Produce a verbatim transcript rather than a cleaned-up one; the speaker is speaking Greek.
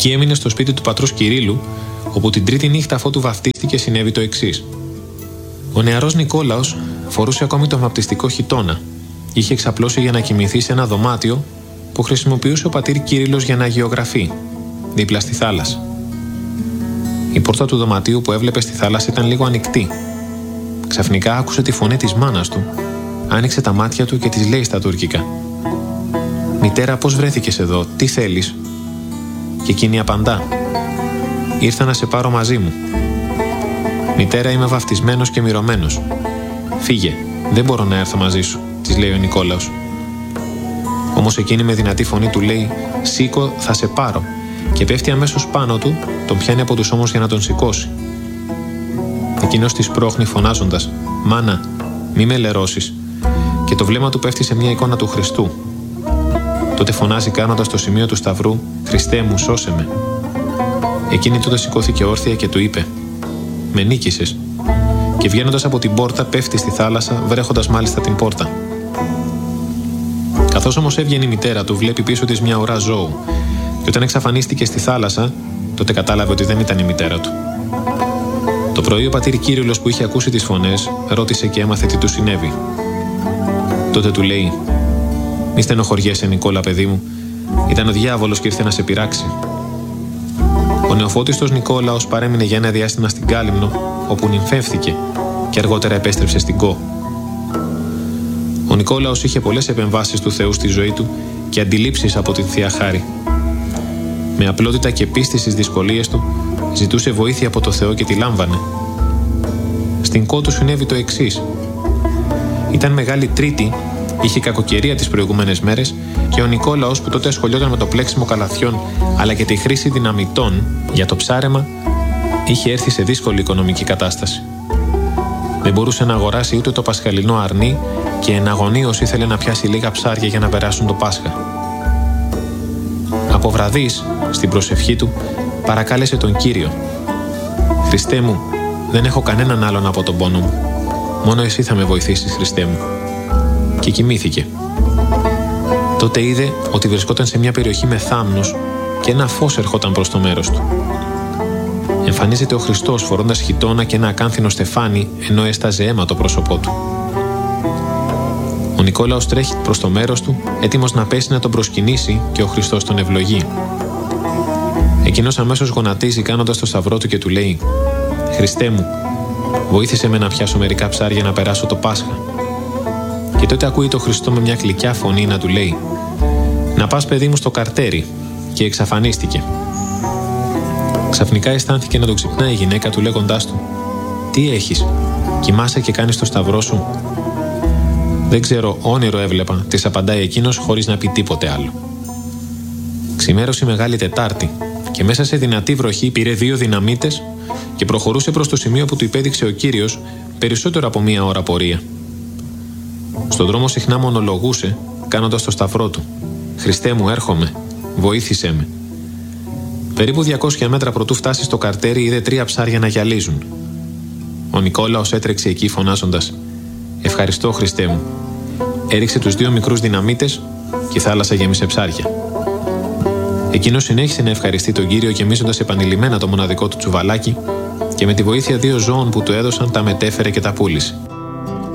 Εκεί έμεινε στο σπίτι του πατρός Κυρίλλου, όπου την τρίτη νύχτα αφότου βαφτίστηκε συνέβη το εξής. Ο νεαρός Νικόλαος φορούσε ακόμη το βαπτιστικό χιτώνα. Είχε εξαπλώσει για να κοιμηθεί σε ένα δωμάτιο που χρησιμοποιούσε ο πατήρ Κύριλλος για να αγιογραφεί, δίπλα στη θάλασσα. Η πόρτα του δωματίου που έβλεπε στη θάλασσα ήταν λίγο ανοιχτή. Ξαφνικά άκουσε τη φωνή της μάνας του, άνοιξε τα μάτια του και της λέει στα τουρκικά: «Μητέρα, πώς βρέθηκες εδώ, τι θέλεις?» Και εκείνη απαντά: «Ήρθα να σε πάρω μαζί μου». «Μητέρα, είμαι βαφτισμένος και μυρωμένος. Φύγε, δεν μπορώ να έρθω μαζί σου», της λέει ο Νικόλαος. Όμως εκείνη με δυνατή φωνή του λέει: «Σήκω, θα σε πάρω», και πέφτει αμέσως πάνω του, τον πιάνει από τους ώμους για να τον σηκώσει. Εκείνος τη σπρώχνει φωνάζοντας: «Μάνα, μη με λερώσεις», και το βλέμμα του πέφτει σε μια εικόνα του Χριστού. Τότε φωνάζει κάνοντας το σημείο του σταυρού: «Χριστέ μου, σώσε με». Εκείνη τότε σηκώθηκε όρθια και του είπε: «Με νίκησες», και βγαίνοντας από την πόρτα πέφτει στη θάλασσα, βρέχοντας μάλιστα την πόρτα. Καθώς όμως έβγαινε η μητέρα του, βλέπει πίσω της μια ουρά ζώου, και όταν εξαφανίστηκε στη θάλασσα, τότε κατάλαβε ότι δεν ήταν η μητέρα του. Το πρωί ο πατήρ Κύριλλος, που είχε ακούσει τις φωνές, ρώτησε και έμαθε τι του συνέβη. Τότε του λέει: «Μη στενοχωριέσαι, Νικόλα, παιδί μου. Ήταν ο διάβολος και ήρθε να σε πειράξει». Ο νεοφώτιστος Νικόλαος παρέμεινε για ένα διάστημα στην Κάλυμνο, όπου νυμφεύθηκε και αργότερα επέστρεψε στην Κο. Ο Νικόλαος είχε πολλές επεμβάσεις του Θεού στη ζωή του και αντιλήψεις από την Θεία Χάρη. Με απλότητα και πίστη στις δυσκολίες του, ζητούσε βοήθεια από το Θεό και τη λάμβανε. Στην Κο του συνέβη το εξής. Ήταν Μεγάλη Τρίτη, είχε κακοκαιρία τις προηγούμενες μέρες και ο Νικόλαος, που τότε ασχολιόταν με το πλέξιμο καλαθιών αλλά και τη χρήση δυναμητών για το ψάρεμα, είχε έρθει σε δύσκολη οικονομική κατάσταση. Δεν μπορούσε να αγοράσει ούτε το πασχαλινό αρνί και εναγωνίως ήθελε να πιάσει λίγα ψάρια για να περάσουν το Πάσχα. Από βραδείς, στην προσευχή του, παρακάλεσε τον Κύριο: «Χριστέ μου, δεν έχω κανέναν άλλον από τον πόνο μου. Μόνο εσύ θα με βοηθήσεις, Χριστέ μου». Και κοιμήθηκε. Τότε είδε ότι βρισκόταν σε μια περιοχή με θάμνους και ένα φως ερχόταν προς το μέρος του. Εμφανίζεται ο Χριστός φορώντας χιτώνα και ένα ακάνθινο στεφάνι, ενώ έσταζε αίμα το πρόσωπό του. Ο Νικόλαος τρέχει προς το μέρος του, έτοιμος να πέσει να τον προσκυνήσει, και ο Χριστός τον ευλογεί. Εκείνος αμέσως γονατίζει κάνοντας το σταυρό του και του λέει: «Χριστέ μου, βοήθησε με να πιάσω μερικά ψάρια να περάσω το Πάσχα». Και τότε ακούει το Χριστό με μια γλυκιά φωνή να του λέει: «Να πας, παιδί μου, στο καρτέρι», και εξαφανίστηκε. Ξαφνικά αισθάνθηκε να τον ξυπνάει η γυναίκα του λέγοντάς του: «Τι έχεις, κοιμάσαι και κάνεις το σταυρό σου?» «Δεν ξέρω, όνειρο έβλεπα», της απαντάει εκείνος χωρίς να πει τίποτε άλλο. Ξημέρωσε η Μεγάλη Τετάρτη και μέσα σε δυνατή βροχή πήρε δύο δυναμίτες και προχωρούσε προς το σημείο που του υπέδειξε ο Κύριος, περισσότερο από μία ώρα πορεία. Στον δρόμο συχνά μονολογούσε, κάνοντας το σταυρό του: «Χριστέ μου, έρχομαι, βοήθησέ με». Περίπου διακόσια μέτρα προτού φτάσει στο καρτέρι, είδε τρία ψάρια να γυαλίζουν. Ο Νικόλαος έτρεξε εκεί φωνάζοντας: «Ευχαριστώ, Χριστέ μου». Έριξε τους δύο μικρούς δυναμίτες και η θάλασσα γέμισε ψάρια. Εκείνος συνέχισε να ευχαριστεί τον Κύριο γεμίζοντας επανειλημμένα το μοναδικό του τσουβαλάκι και με τη βοήθεια δύο ζώων που του έδωσαν τα μετέφερε και τα πούλησε.